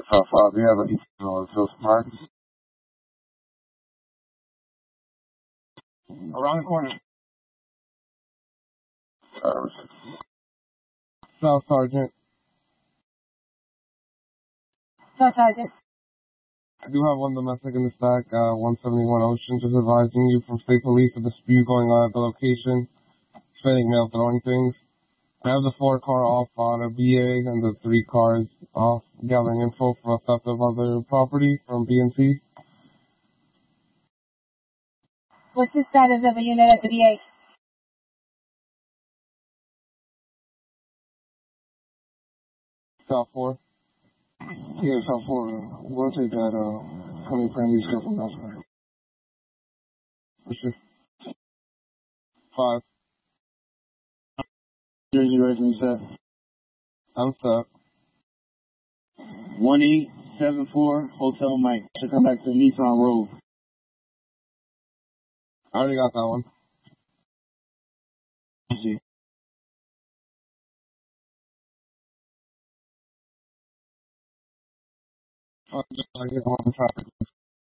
So far, we have an so smart. Around the corner. South Sergeant. South Sergeant. I do have one domestic in the stack, 171 Ocean, just advising you from state police of dispute going on at the location, spending mail throwing things. I have the 4-car off on a BA and the 3 cars off gathering info for a theft of other property from BNC. What's the status of a unit at the VA? South 4. Yeah, South 4. We'll take that, coming friendly stuff from elsewhere. For sure. 5. Jersey Racing set. I'm stuck. 1874 Hotel Mike. Should come back to Nissan Road. I already got that one. See. Oh, just like it on the traffic.